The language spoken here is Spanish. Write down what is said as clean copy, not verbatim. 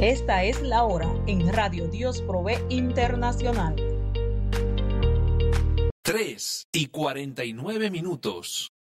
Esta es la hora en Radio Dios Provee Internacional. 3:49.